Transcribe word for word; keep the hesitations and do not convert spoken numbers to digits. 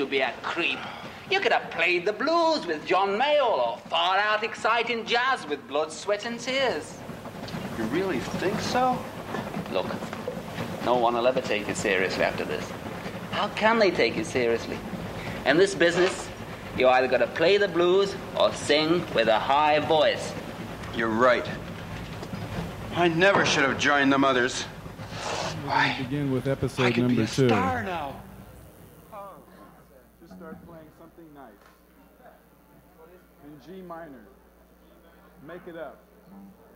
be a creep. You could have played the blues with John Mayall or far-out exciting jazz with Blood, Sweat and Tears. You really think so? Look, no one will ever take you seriously after this. How can they take you seriously? In this business, you either got to play the blues or sing with a high voice. You're right. I never should have joined the Mothers. We're going to begin with episode I could number be a two. star now. Just start playing something nice. In G minor. Make it up.